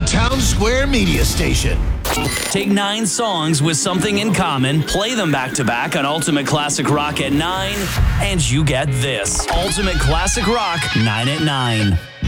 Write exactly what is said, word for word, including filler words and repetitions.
Town Square Media Station. Take nine songs with something in common, play them back to back on Ultimate Classic Rock at nine, and you get this. Ultimate Classic Rock nine at nine.